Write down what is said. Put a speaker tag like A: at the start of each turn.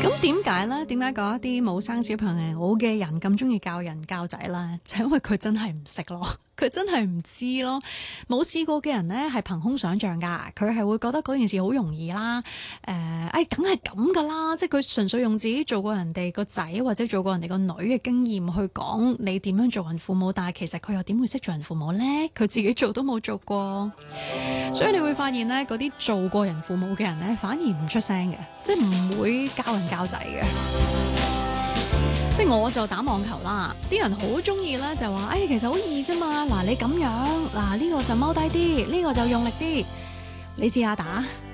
A: 咁點解咧？點解嗰一啲冇生小朋友嘅人咁中意教人教仔咧？就因為佢真係唔識咯，佢真係唔知咯。冇試過嘅人咧係憑空想像㗎，佢係會覺得嗰件事好容易啦。梗係咁㗎啦，即係佢純粹用自己做過人哋個仔或者做過人哋個女嘅經驗去講你點樣做人父母，但係其實佢又點會識做人父母咧？佢自己做都冇做過，所以你會發現咧，嗰啲做過人父母嘅人咧，反而唔出聲嘅，即係唔會教人教仔嘅。即係我就打網球啦，啲人好中意咧就話，其實好易啫嘛，嗱你咁樣，嗱呢個就踎低啲，呢個就用力啲，你試下打。